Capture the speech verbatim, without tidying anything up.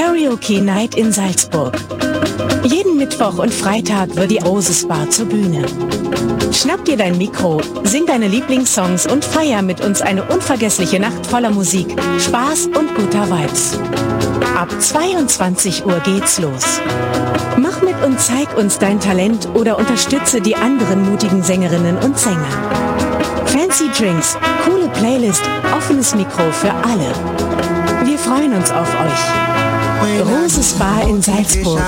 Karaoke Night in Salzburg. Jeden Mittwoch und Freitag wird die Roses Bar zur Bühne. Schnapp dir dein Mikro, sing deine Lieblingssongs und feier mit uns eine unvergessliche Nacht voller Musik, Spaß und guter Vibes. Ab zweiundzwanzig Uhr geht's los. Mach mit und zeig uns dein Talent oder unterstütze die anderen mutigen Sängerinnen und Sänger. Fancy Drinks, coole Playlist, offenes Mikro für alle. Wir freuen uns auf euch. Roses Bar in Salzburg.